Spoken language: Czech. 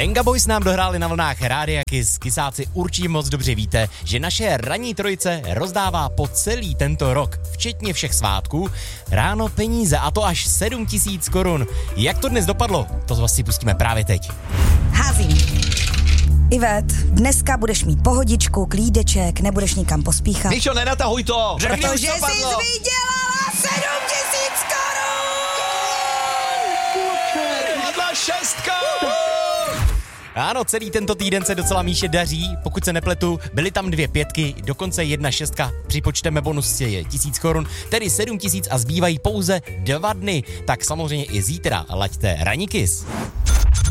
Venga Boys nám dohráli na vlnách Rádia Kiss. Kisáci určitě moc dobře víte, že naše ranní trojice rozdává po celý tento rok, včetně všech svátků, ráno peníze, a to až 7 000 korun. Jak to dnes dopadlo? To vás si pustíme právě teď. Házím. Ivet, dneska budeš mít pohodičku, klídeček, nebudeš nikam pospíchat. Míšo, nenatahuj to! Protože jsi vydělala 7 000 korun! Padla 6! Ano, celý tento týden se docela Míše daří, pokud se nepletu, byly tam 2 pětky, dokonce 1 6, připočteme bonus je 1000 korun, tedy 7 000 a zbývají pouze 2 dny, tak samozřejmě i zítra laďte Ranní Kiss.